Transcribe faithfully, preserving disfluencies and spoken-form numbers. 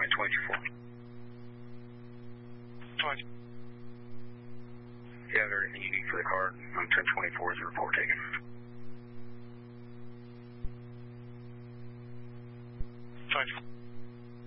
ten twenty-four. twenty. You have everything you need for the card. On ten twenty-four is the report taken. twenty.